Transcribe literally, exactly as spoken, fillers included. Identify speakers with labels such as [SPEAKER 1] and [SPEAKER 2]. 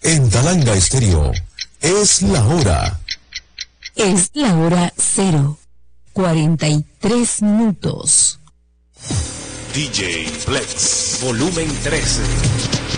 [SPEAKER 1] En Talanga Estéreo, es la hora.
[SPEAKER 2] Es la hora cero, cuarenta y tres minutos.
[SPEAKER 3] D J Flex, volumen trece.